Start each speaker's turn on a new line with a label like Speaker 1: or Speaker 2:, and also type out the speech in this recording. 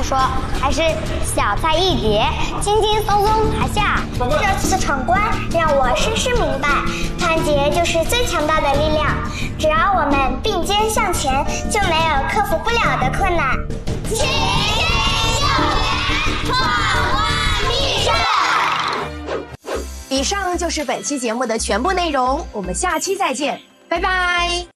Speaker 1: 说，还是小菜一碟，轻轻松松拿下。
Speaker 2: 这次的闯关让我深深明白，团结就是最强大的力量。只要我们并肩向前，就没有克服不了的困难。齐心救援，闯关必胜。
Speaker 3: 以上就是本期节目的全部内容，我们下期再见，拜拜。